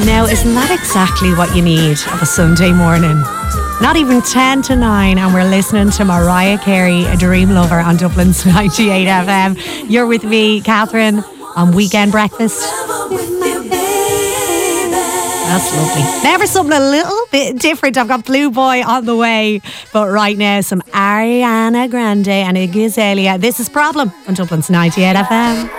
Now, isn't that exactly what you need of a Sunday morning? Not even 10 to 9, and we're listening to Mariah Carey, A Dream Lover, on Dublin's 98 FM. You're with me, Catherine, on Weekend Breakfast. That's lovely. Now for something a little bit different. I've got Blue Boy on the way. But right now, some Ariana Grande and Iggy Azalea. This is Problem on Dublin's 98 FM.